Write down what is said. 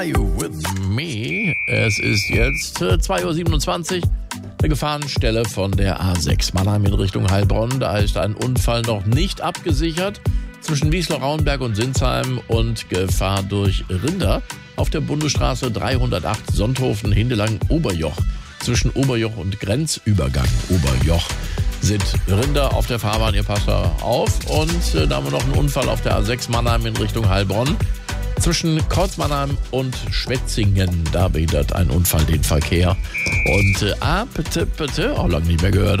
Are you with me? Es ist jetzt 2:27 Uhr. Eine Gefahrenstelle von der A6 Mannheim in Richtung Heilbronn. Da ist ein Unfall noch nicht abgesichert zwischen Wiesloch-Rauenberg und Sinsheim und Gefahr durch Rinder auf der Bundesstraße 308 Sonthofen-Hindelang-Oberjoch. Zwischen Oberjoch und Grenzübergang Oberjoch sind Rinder auf der Fahrbahn. Ihr passt da auf. Und da haben wir noch einen Unfall auf der A6 Mannheim in Richtung Heilbronn. Zwischen Kreuzmannheim und Schwetzingen, da behindert ein Unfall den Verkehr. Und bitte, auch lange nicht mehr gehört.